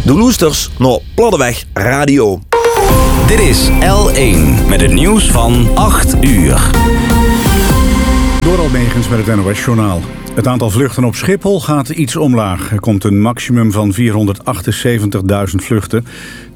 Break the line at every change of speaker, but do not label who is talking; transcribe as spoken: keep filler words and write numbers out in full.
De Loesters naar Platteweg Radio.
Dit is L één met het nieuws van acht uur.
Door Almegens met het N O S-journaal. Het aantal vluchten op Schiphol gaat iets omlaag. Er komt een maximum van vierhonderdachtenzeventigduizend vluchten.